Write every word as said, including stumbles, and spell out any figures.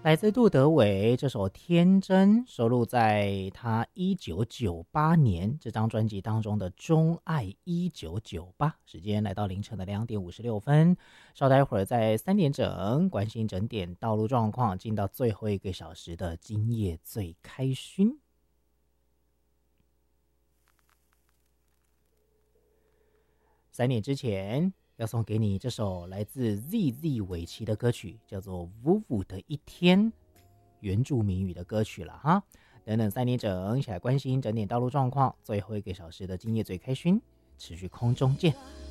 来自杜德伟这首《天真》收录在他一九九八年这张专辑当中的《钟爱一九九八》。时间来到凌晨的两点五十六分，稍待会儿在三点整关心整点道路状况，进到最后一个小时的今夜最开勋。三点之前要送给你这首来自 Z Z 尾崎的歌曲，叫做《呜呜的一天》，原住民语的歌曲了哈。等等三点整，一起来关心整点道路状况。最后一个小时的今夜最开勋，持续空中见。